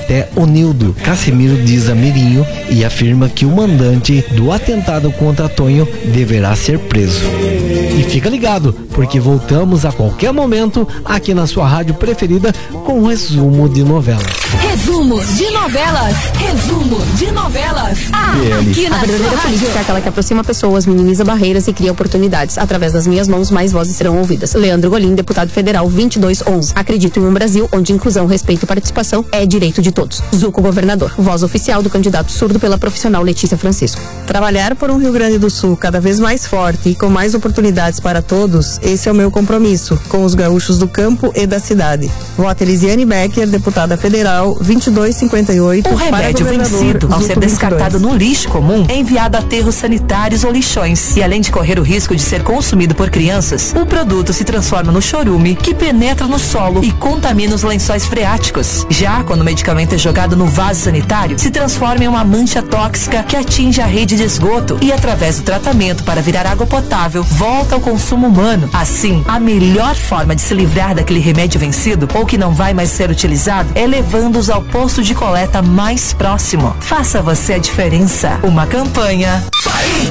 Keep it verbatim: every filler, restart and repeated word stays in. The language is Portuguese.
até Onildo. Cassimiro diz a Mirinho e afirma que o mandante do atentado contra Tonho deverá ser preso. E fica ligado, porque voltamos a qualquer momento aqui na sua rádio preferida com um resumo de novelas. Resumo de novelas. Resumo de novelas. Ah, aqui na A verdadeira política é aquela que aproxima pessoas, minimiza barreiras e cria oportunidades. Através das minhas mãos, mais vozes serão ouvidas. Leandro Golim, deputado federal vinte e dois onze. Acredito em um Brasil onde inclusão, respeito e participação é direito de todos. Zuco, governador. Voz oficial do candidato surdo pela profissional Letícia Francisco. Trabalhar por um Rio Grande do Sul cada vez mais forte e com mais oportunidades para todos, esse é o meu compromisso com os gaúchos do campo e da cidade. Voto Elisiane Becker, deputada federal vinte e dois cinquenta e oito. O remédio vencido, ao ser descartado no lixo comum, é enviado a aterros sanitários ou lixões. E além de correr o risco de ser consumido por crianças, o produto se transforma no chorume, que penetra no solo e contamina os lençóis freáticos. Já quando o medicamento é jogado no vaso sanitário, se transforma em uma mancha tóxica que atinge a rede de esgoto e, através do tratamento para virar água potável, volta ao consumo humano. Assim, a melhor forma de se livrar daquele remédio vencido ou que não vai mais ser utilizado é levando-os ao posto de coleta mais próximo. Faça você a diferença. Uma campanha